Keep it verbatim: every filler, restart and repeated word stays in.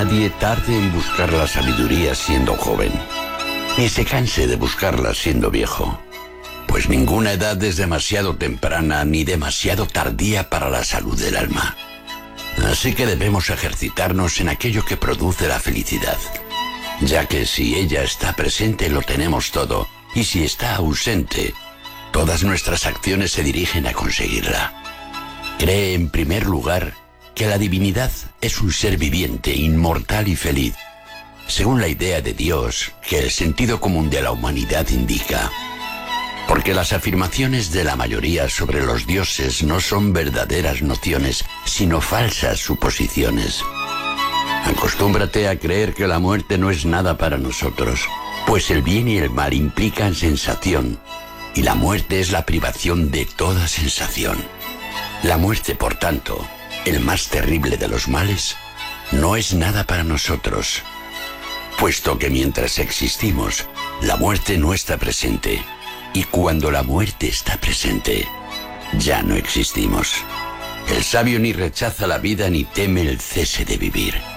Nadie tarde en buscar la sabiduría siendo joven, ni se canse de buscarla siendo viejo, pues ninguna edad es demasiado temprana ni demasiado tardía para la salud del alma. Así que debemos ejercitarnos en aquello que produce la felicidad, ya que si ella está presente lo tenemos todo, y si está ausente, todas nuestras acciones se dirigen a conseguirla. Cree en primer lugar que la divinidad es un ser viviente, inmortal y feliz, según la idea de Dios que el sentido común de la humanidad indica. Porque las afirmaciones de la mayoría sobre los dioses no son verdaderas nociones, sino falsas suposiciones. Acostúmbrate a creer que la muerte no es nada para nosotros, pues el bien y el mal implican sensación, y la muerte es la privación de toda sensación. La muerte, por tanto, el más terrible de los males, no es nada para nosotros, puesto que mientras existimos, la muerte no está presente, y cuando la muerte está presente, ya no existimos. El sabio ni rechaza la vida ni teme el cese de vivir.